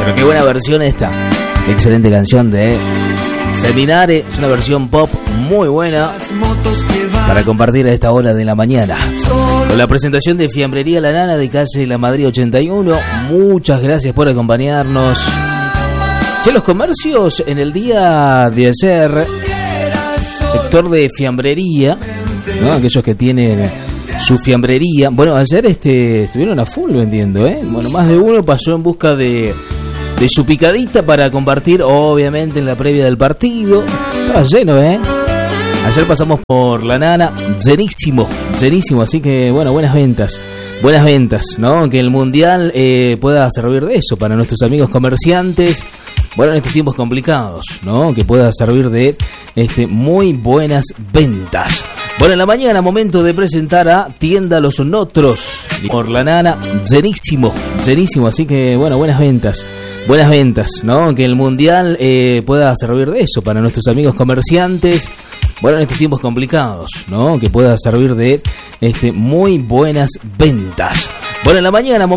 Pero qué buena versión esta. Qué excelente canción de Seminare. Es una versión pop muy buena para compartir a esta hora de la mañana. Con la presentación de Fiambrería La Nana de calle La Madrid 81. Muchas gracias por acompañarnos. Che, los comercios en el día de ayer, sector de fiambrería, ¿no? Aquellos que tienen su fiambrería. Bueno, ayer estuvieron a full vendiendo, ¿eh? Bueno, más de uno pasó en busca de su picadita para compartir, obviamente, en la previa del partido. Estaba lleno, ¿eh? Ayer pasamos por La Nana, llenísimo, así que, bueno, buenas ventas, ¿no? Que el Mundial pueda servir de eso para nuestros amigos comerciantes, bueno, en estos tiempos complicados, ¿no? Que pueda servir de muy buenas ventas. Bueno, en la mañana, momento de presentar a Tienda Los Notros, por La Nana, llenísimo, así que, bueno, buenas ventas, ¿no? Que el Mundial pueda servir de eso para nuestros amigos comerciantes, bueno, en estos tiempos complicados, ¿no? Que pueda servir de muy buenas ventas. Bueno, en la mañana,